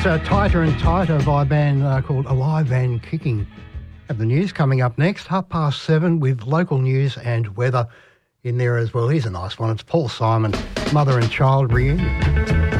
Tighter and Tighter by a band called Alive and Kicking. Have the news coming up next, 7:30 with local news and weather in there as well. Here's a nice one. It's Paul Simon, Mother and Child Reunion.